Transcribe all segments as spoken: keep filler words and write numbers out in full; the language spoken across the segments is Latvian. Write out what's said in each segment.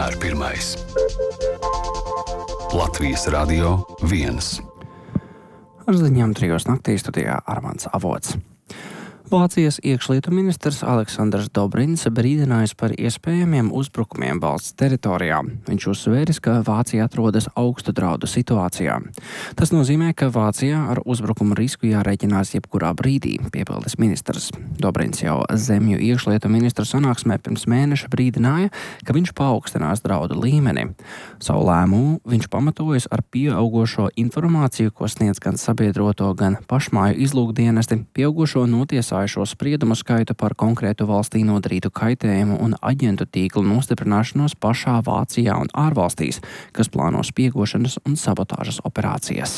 vienmēr pirmais. Latvijas Radio viens. Ar ziņām trijos naktī studijā Armands Avots. Vācijas iekšlietu ministrs Aleksandrs Dobrins brīdinājis par iespējamiem uzbrukumiem valsts teritorijā. Viņš uzsvēris, ka Vācija atrodas augstu draudu situācijā. Tas nozīmē, ka Vācijā ar uzbrukumu risku jārēķinās jebkurā brīdī, piepildis ministrs. Dobrins jau zemju iekšlietu ministru sanāksmē pirms mēneša brīdināja, ka viņš paaugstinās draudu līmeni. Savu lēmumu viņš pamatojas ar pieaugošo informāciju, ko sniedz gan sabiedroto, gan pašmāju izlūkdienesti, pieaugošo notiesājumu šo spriedumu skaitu par konkrētu valstī nodarītu kaitējumu un aģentu tīklu nostiprināšanos pašā Vācijā un ārvalstīs, kas plāno spiegošanas un sabotāžas operācijas.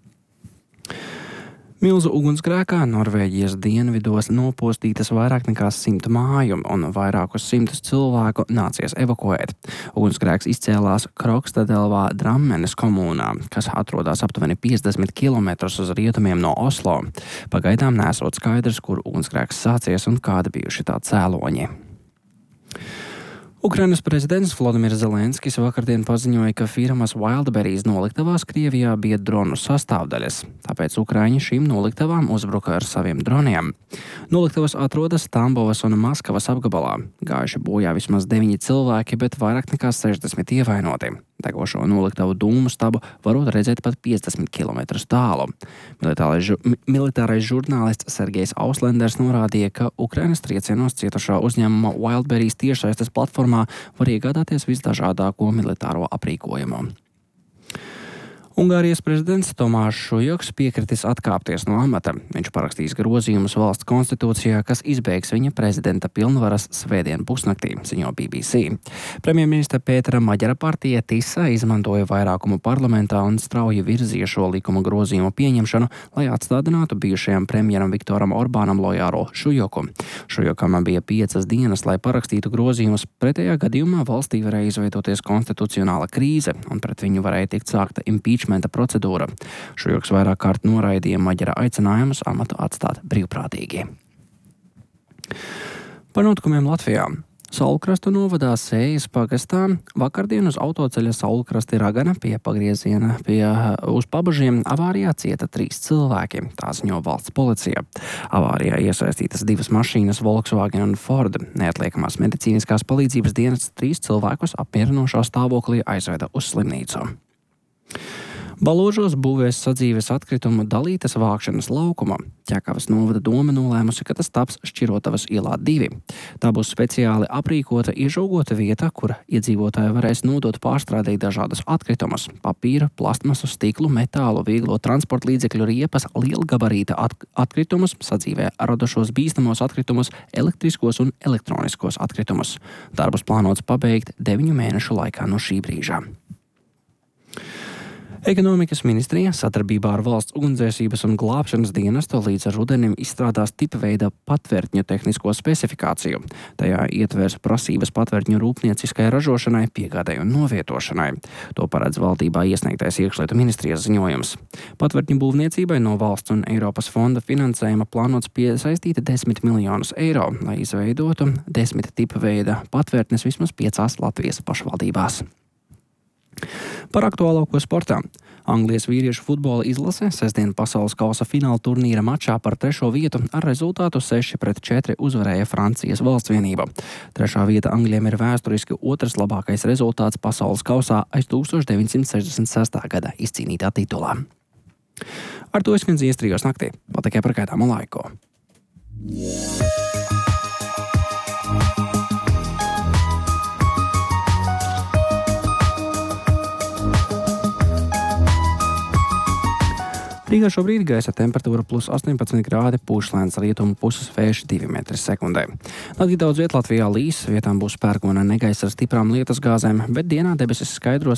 Milzu ugunsgrēkā Norvēģijas dienvidos nopostītas vairāk nekā simt māju un vairākus simtus cilvēku nācies evakuēt. Ugunsgrēks izcēlās Krokstadelvā Drammenes komunā, kas atrodas aptuveni piecdesmit kilometrus uz rietumiem no Oslo. Pagaidām nesot skaidrs, kur ugunsgrēks sācies un kādi bijuši tā cēloņi. Ukrainas prezidents Volodimirs Zelenskis vakardien paziņoja, ka firmas Wildberries noliktavās Krievijā bija dronu sastāvdaļas, tāpēc Ukraiņi šīm noliktavām uzbruka ar saviem droniem. Noliktavas atrodas Tambovas un Maskavas apgabalā. Gājuši bojā vismaz deviņi cilvēki, bet vairāk nekā sešdesmit ievainoti. Degošo noliktavu dūmu stabu varot redzēt pat piecdesmit kilometrus tālu. Militārais, žu, militārais žurnālists Sergejs Auslenders norādīja, ka Ukrainas triecienos cietušā uzņēmuma Wildberries tiešsaistes platformā var iegādāties visdažādāko militāro aprīkojumu. Ungārijas prezidents Tomāšs Šujoks piekritis atkāpties no amata. Viņš parakstīs grozījumus valsts konstitūcijā, kas izbeigs viņa prezidenta pilnvaras svētdien pusnaktī, ziņo B B C. Premjerministra Pētera Maģara partija Tisa izmantoja vairākumu parlamentā un strauji virzīja šo likuma grozījumu pieņemšanu, lai atstādinātu bijušajam premjeram Viktoram Orbānam lojālo Šujoku. Šujokam bija piecas dienas, lai parakstītu grozījumus, pretējā gadījumā valstī varēja izveidoties konstitucionāla krīze, un pret viņu varēja tikt sākta impeachment procedūra. Šujoks vairāk kārt noraidīja Maģara aicinājumus amatu atstāt brīvprātīgi. Par notikumiem Latvijā. Saulkrastu novadā Sējas pagastā vakardien uz autoceļa Saulkrasti Ragana pie pagrieziena pie, uz Pabažiem avārijā cieta trīs cilvēki, tā ziņo valsts policija. Avārijā iesaistītas divas mašīnas Volkswagen un Ford. Neatliekamās medicīniskās palīdzības dienas trīs cilvēkus apmierinošā stāvoklī aizveda uz slimnīcu. Baložos būvēs sadzīves atkritumu dalītas vākšanas laukuma. Ķekavas novada doma nolēmusi, ka tas taps Šķirotavas ielā divi. Tā būs speciāli aprīkota iežogota vieta, kur iedzīvotāji varēs nodot pārstrādēt dažādas atkritumus – papīra, plastmasu, stiklu, metālu, vieglo transporta līdzekļu riepas, lielgabarīta atkritumus, sadzīvē radošos bīstamos atkritumus, elektriskos un elektroniskos atkritumus. Darbus plānots pabeigt deviņu mēnešu laikā no šī brīža. Ekonomikas ministrija sadarbībā ar valsts ugunsdzēsības un glābšanas dienestu līdz rudenim izstrādās tipveida patvērtņu tehnisko specifikāciju. Tajā ietvers prasības patvērtņu rūpnieciskai ražošanai, piegādai un novietošanai. To paredz valdībā iesniegtais iekšlietu ministrijas ziņojums. Patvērtņu būvniecībai no valsts un Eiropas fonda finansējuma plānots piesaistīt desmit miljonus eiro, lai izveidotu desmit tipveida patvērtnes vismaz piecās Latvijas pašvaldībās. Par aktuālāko sportā. Anglijas vīriešu futbola izlase sestdien pasaules kausa fināla turnīra mačā par trešo vietu ar rezultātu seši pret četri uzvarēja Francijas valstsvienība. Trešā vieta Angļiem ir vēsturiski otrs labākais rezultāts pasaules kausā aiz tūkstoš deviņsimt sešdesmit sestā gada izcīnītā titulā. Ar to izskan ziņas trijos naktī. Vēl tikai par gaidāmo laiku. Rīgā šobrīd gaisa temperatūra plus astoņpadsmit grādi, pūš lēns rietumu puses vējš divi metri sekundē. Naktī daudz viet Latvijā līs, vietām būs pērkona negaisa ar stiprām lietusgāzēm, bet dienā debesis skaidros